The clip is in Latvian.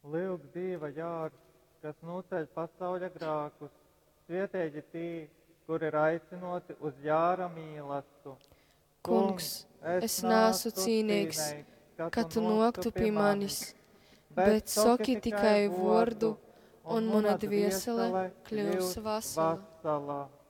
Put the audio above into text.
Lūk, Dieva jārs, kas noceļ pasauļa grākus, svietēji tī, kur ir aicinoti uz jāra mīlestību. Kungs, es neesmu cīnīgs, ka tu noktu pie manis, bet saki tikai vārdu, un mana dviesele kļūs vesela.